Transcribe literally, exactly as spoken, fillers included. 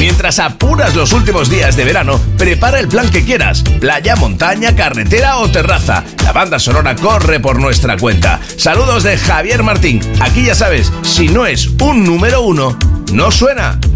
Mientras apuras los últimos días de verano, prepara el plan que quieras. Playa, montaña, carretera o terraza. La banda sonora corre por nuestra cuenta. Saludos de Javier Martín. Aquí ya sabes, si no es un número uno, no suena.